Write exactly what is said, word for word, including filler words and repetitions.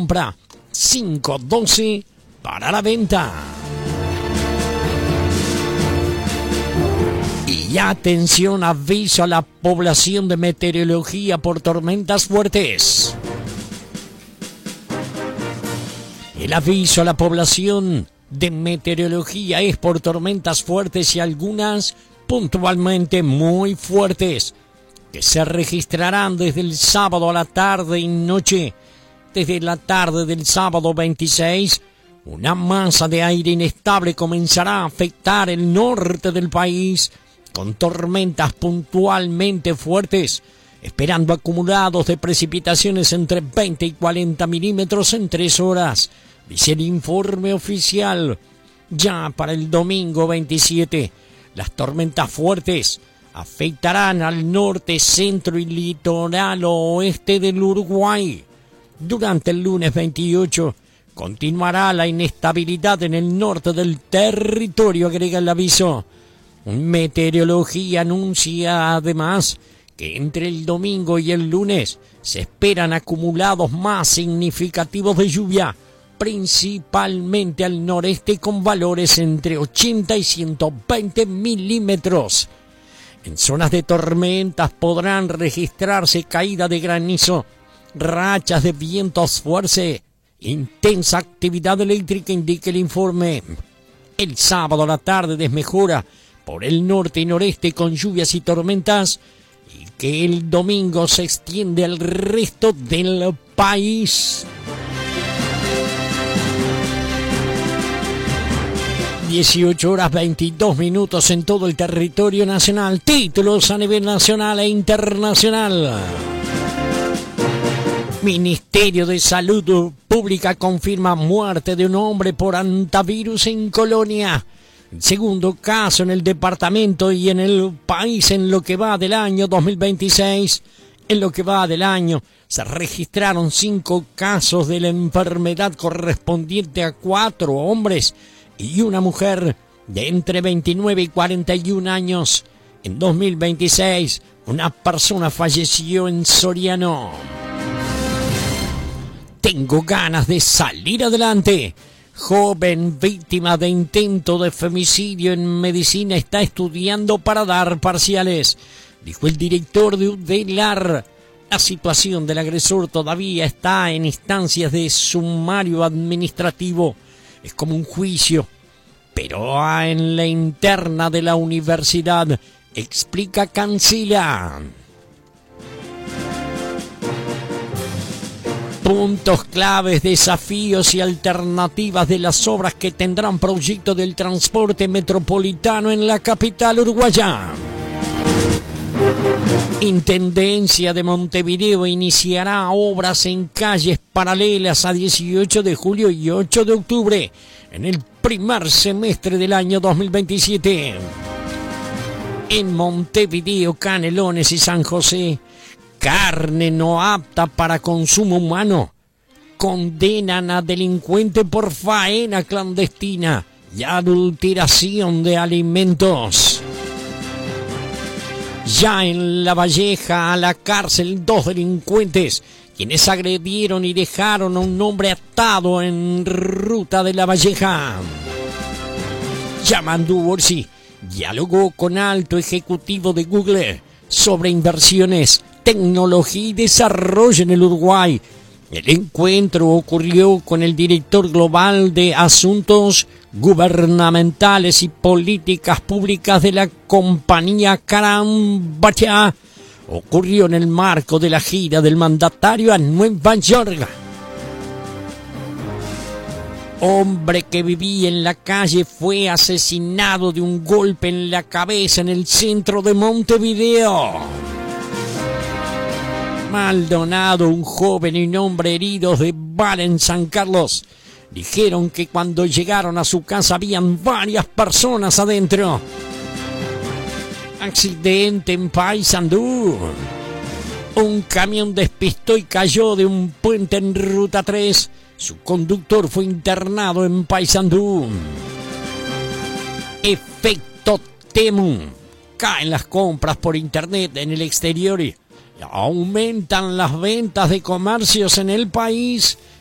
compra, cinco doce para la venta. Y atención, aviso a la población de meteorología por tormentas fuertes. El aviso a la población de meteorología es por tormentas fuertes y algunas puntualmente muy fuertes, que se registrarán desde el sábado a la tarde y noche. Desde la tarde del sábado veintiséis, una masa de aire inestable comenzará a afectar el norte del país, con tormentas puntualmente fuertes, esperando acumulados de precipitaciones entre veinte y cuarenta milímetros en tres horas, dice el informe oficial. Ya para el domingo veintisiete, las tormentas fuertes afectarán al norte, centro y litoral oeste del Uruguay. Durante el lunes veintiocho, continuará la inestabilidad en el norte del territorio, agrega el aviso. Meteorología anuncia además que entre el domingo y el lunes se esperan acumulados más significativos de lluvia, principalmente al noreste, con valores entre ochenta y ciento veinte milímetros. En zonas de tormentas podrán registrarse caída de granizo, rachas de vientos fuertes, intensa actividad eléctrica, indica el informe. El sábado a la tarde desmejora por el norte y noreste con lluvias y tormentas, y que el domingo se extiende al resto del país. dieciocho horas veintidós minutos en todo el territorio nacional. Títulos a nivel nacional e internacional. Ministerio de Salud Pública confirma muerte de un hombre por hantavirus en Colonia. Segundo caso en el departamento y en el país en lo que va del año dos mil veintiséis. En lo que va del año se registraron cinco casos de la enfermedad correspondiente a cuatro hombres y una mujer de entre veintinueve y cuarenta y un años. En dos mil veintiséis, una persona falleció en Soriano. Tengo ganas de salir adelante. Joven víctima de intento de femicidio en medicina está estudiando para dar parciales, dijo el director de UDELAR. La situación del agresor todavía está en instancias de sumario administrativo. Es como un juicio, pero en la interna de la universidad, explica Cancila. Puntos claves, desafíos y alternativas de las obras que tendrán proyecto del transporte metropolitano en la capital uruguaya. Intendencia de Montevideo iniciará obras en calles paralelas a dieciocho de julio y ocho de octubre en el primer semestre del año dos mil veintisiete. En Montevideo, Canelones y San José, carne no apta para consumo humano. Condenan a delincuente por faena clandestina y adulteración de alimentos. Ya en La Valleja, a la cárcel dos delincuentes, quienes agredieron y dejaron a un hombre atado en ruta de La Valleja. Yamandu Orsi dialogó con alto ejecutivo de Google sobre inversiones, tecnología y desarrollo en el Uruguay. El encuentro ocurrió con el director global de Asuntos Gubernamentales y Políticas Públicas de la compañía Karam Bacha. Ocurrió en el marco de la gira del mandatario a Nueva York. Hombre que vivía en la calle fue asesinado de un golpe en la cabeza en el centro de Montevideo. Maldonado, un joven y un hombre heridos de bala en San Carlos. Dijeron que cuando llegaron a su casa habían varias personas adentro. Accidente en Paysandú. Un camión despistó y cayó de un puente en Ruta tres. Su conductor fue internado en Paysandú. Efecto Temu. Caen las compras por internet en el exterior y aumentan las ventas de comercios en el país.